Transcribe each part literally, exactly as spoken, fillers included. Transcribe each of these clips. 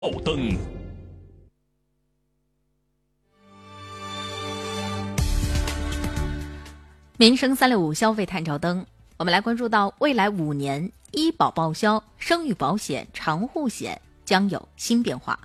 爆灯。 民生三六五消费探照灯，我们来关注到未来五年医保报销、生育保险、长护险将有新变化。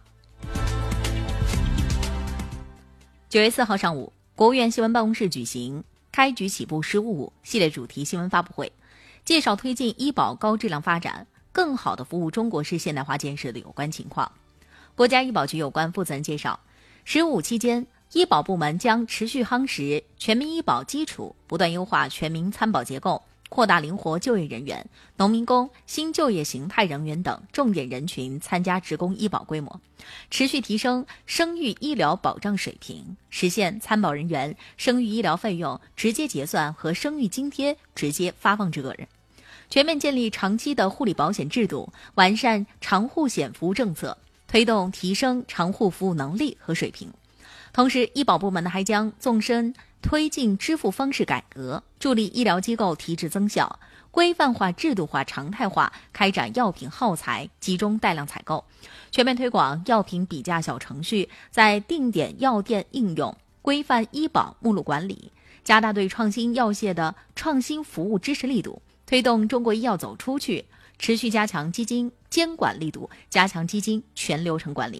九月四号上午，国务院新闻办公室举行开局起步“十五五”系列主题新闻发布会，介绍推进医保高质量发展，更好地服务中国式现代化建设的有关情况。国家医保局有关负责人介绍，“十五五”期间，医保部门将持续夯实全民医保基础，不断优化全民参保结构，扩大灵活就业人员、农民工、新就业形态人员等重点人群参加职工医保规模，持续提升生育医疗保障水平，实现参保人员生育医疗费用直接结算和生育津贴直接发放至个人，全面建立长期的护理保险制度，完善长护险服务政策，推动提升长护服务能力和水平。同时，医保部门呢还将纵深推进支付方式改革，助力医疗机构提质增效，规范化、制度化、常态化开展药品耗材集中带量采购，全面推广药品比价小程序在定点药店应用，规范医保目录管理，加大对创新药械的创新服务支持力度，推动中国医药走出去，持续加强基金监管力度，加强基金全流程管理。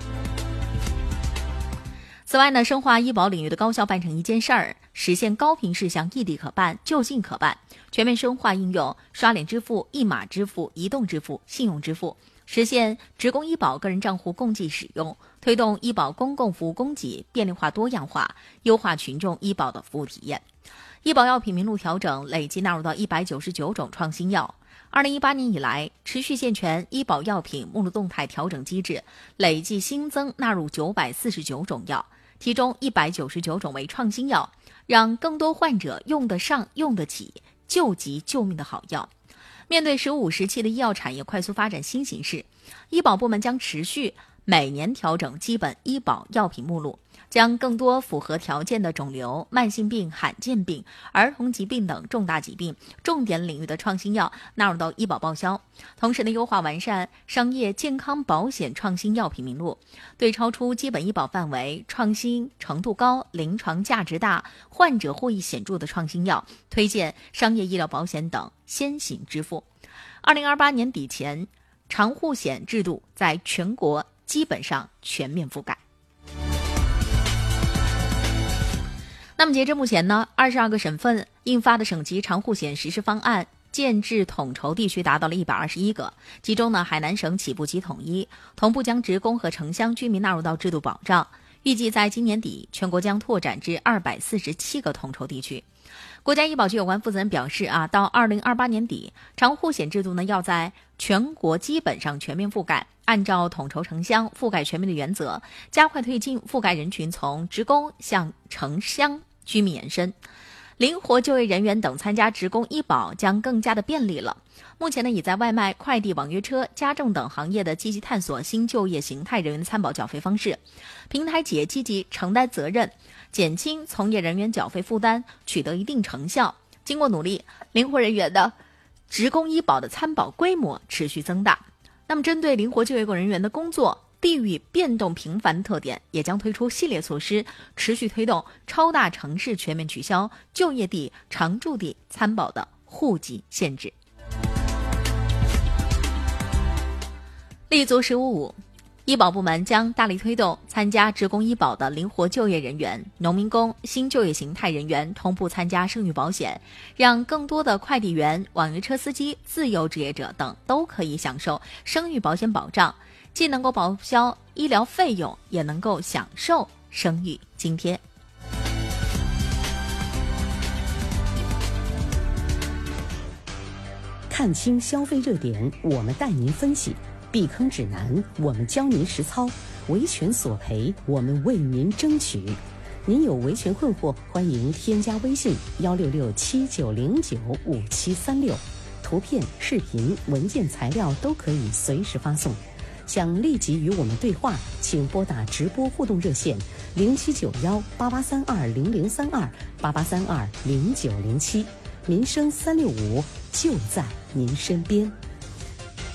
此外呢，深化医保领域的高效办成一件事儿，实现高频事项异地可办、就近可办，全面深化应用刷脸支付、一码支付、移动支付、信用支付，实现职工医保个人账户共计使用，推动医保公共服务供给便利化多样化，优化群众医保的服务体验。医保药品名录调整累计纳入到一百九十九种创新药。二零一八年以来，持续健全医保药品目录动态调整机制，累计新增纳入九百四十九种药，其中一百九十九种为创新药，让更多患者用得上、用得起，救急救命的好药。面对“十五五”时期的医药产业快速发展新形势，医保部门将持续每年调整基本医保药品目录，将更多符合条件的肿瘤、慢性病、罕见病、儿童疾病等重大疾病重点领域的创新药纳入到医保报销，同时呢，优化完善商业健康保险创新药品名录，对超出基本医保范围、创新程度高、临床价值大、患者获益显著的创新药，推荐商业医疗保险等先行支付。二零二八年底前，长护险制度在全国基本上全面覆盖。那么截至目前呢，二十二个省份印发的省级长护险实施方案建制统筹地区达到了一百二十一个，其中呢，海南省起步及统一，同步将职工和城乡居民纳入到制度保障，预计在今年底全国将拓展至二百四十七个统筹地区。国家医保局有关负责人表示啊，到二零二八年底，长护险制度呢要在全国基本上全面覆盖，按照统筹城乡、覆盖全民的原则，加快推进覆盖人群从职工向城乡居民延伸，灵活就业人员等参加职工医保将更加的便利了。目前呢，已在外卖、快递、网约车、家政等行业的积极探索新就业形态人员的参保缴费方式，平台企业积极承担责任，减轻从业人员缴费负担，取得一定成效。经过努力，灵活人员的职工医保的参保规模持续增大。那么针对灵活就业人员的工作地域变动频繁的特点，也将推出系列措施，持续推动超大城市全面取消就业地、常住地参保的户籍限制。立足“十五五”，医保部门将大力推动参加职工医保的灵活就业人员、农民工、新就业形态人员同步参加生育保险，让更多的快递员、网约车司机、自由职业者等都可以享受生育保险保障，既能够报销医疗费用，也能够享受生育津贴。 看清消费热点，我们带您分析；避坑指南，我们教您实操；维权索赔，我们为您争取。您有维权困惑，欢迎添加微信幺六六七九零九五七三六，图片、视频、文件材料都可以随时发送。想立即与我们对话，请拨打直播互动热线零七九幺八八三二零零三二八八三二零九零七。民生三六五就在您身边。